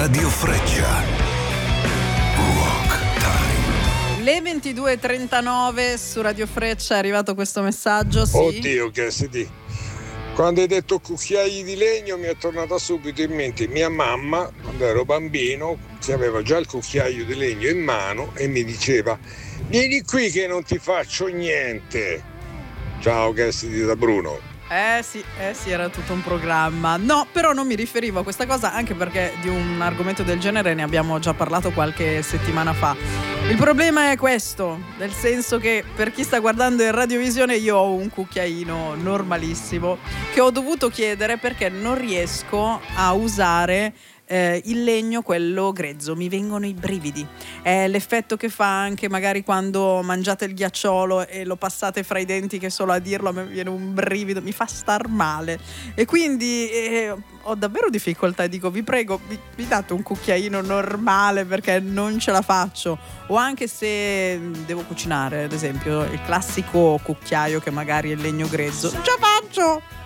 Radio Freccia. Rock Time. Le 22:39 su Radio Freccia è arrivato questo messaggio. Sì. Oddio, che si quando hai detto cucchiai di legno mi è tornata subito in mente mia mamma quando ero bambino, che aveva già il cucchiaio di legno in mano e mi diceva: vieni qui che non ti faccio niente. Ciao, Cassidy da Bruno. Sì, era tutto un programma. No, però non mi riferivo a questa cosa, anche perché di un argomento del genere ne abbiamo già parlato qualche settimana fa. Il problema è questo, nel senso che per chi sta guardando in radiovisione io ho un cucchiaino normalissimo che ho dovuto chiedere perché non riesco a usare il legno, quello grezzo, mi vengono i brividi. È l'effetto che fa anche magari quando mangiate il ghiacciolo e lo passate fra i denti, che solo a dirlo a me viene un brivido, mi fa star male. E quindi ho davvero difficoltà, dico vi prego, vi date un cucchiaino normale perché non ce la faccio. O anche se devo cucinare, ad esempio, il classico cucchiaio che magari è legno grezzo, non ce la faccio.